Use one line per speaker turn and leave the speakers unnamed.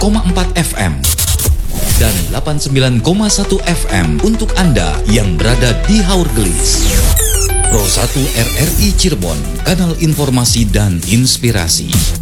FM dan 89,1 FM untuk Anda yang berada di Haurgelis. Pro 1 RRI Cirebon, kanal informasi dan inspirasi.